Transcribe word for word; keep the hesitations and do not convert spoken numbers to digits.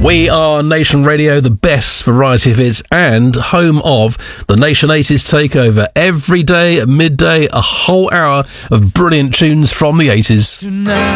We are Nation Radio, the best variety of hits and home of the Nation eighties Takeover. Every day at midday, a whole hour of brilliant tunes from the eighties. Tonight.